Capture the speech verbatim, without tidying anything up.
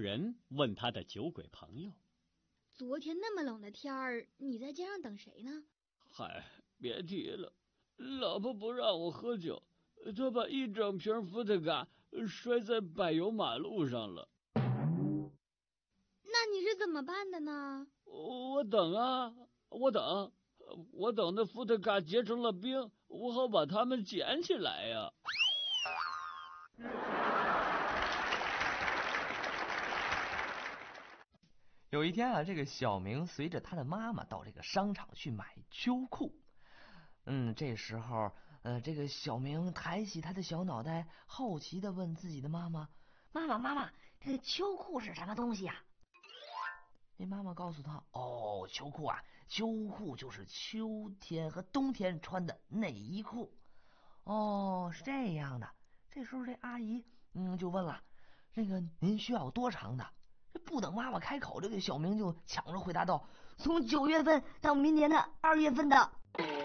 人问他的酒鬼朋友： 昨天那么冷的天儿，你在街上等谁呢？ 嗨，别提了，老婆不让我喝酒，她把一整瓶伏特加摔在柏油马路上了。 那你是怎么办的呢？ 我等啊，我等，我等那伏特加结成了冰，我好把它们捡起来呀。 有一天啊，这个小明随着他的妈妈到这个商场去买秋裤。嗯，这时候，呃，这个小明抬起他的小脑袋，好奇地问自己的妈妈：“ 妈妈，妈妈，这个秋裤是什么东西呀？” 那妈妈告诉他：“哦，秋裤啊，秋裤就是秋天和冬天穿的内衣裤。”哦，是这样的。这时候这阿姨嗯就问了：“那个您需要多长的？”这不等妈妈开口，这个小明就抢着回答道：“ 从九月份到明年的二月份的。”